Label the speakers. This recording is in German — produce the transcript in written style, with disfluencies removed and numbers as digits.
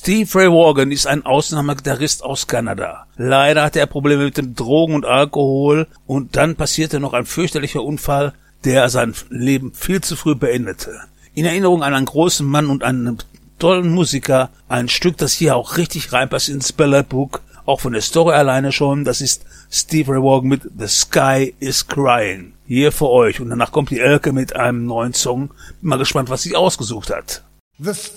Speaker 1: Steve Ray Vaughan ist ein Ausnahmegitarrist aus Kanada. Leider hatte er Probleme mit dem Drogen und Alkohol und dann passierte noch ein fürchterlicher Unfall, der sein Leben viel zu früh beendete. In Erinnerung an einen großen Mann und einen tollen Musiker, ein Stück, das hier auch richtig reinpasst ins Ballad Book, auch von der Story alleine schon, das ist Steve Ray Vaughan mit The Sky is Crying. Hier für euch. Und danach kommt die Elke mit einem neuen Song. Bin mal gespannt, was sie ausgesucht hat.
Speaker 2: The